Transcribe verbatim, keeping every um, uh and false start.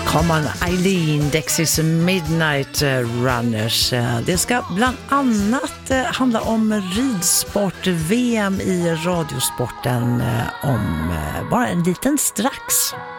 Come on Eileen, Dexys Midnight Runners. Det ska bland annat handla om ridsport-V M i Radiosporten om bara en liten strax.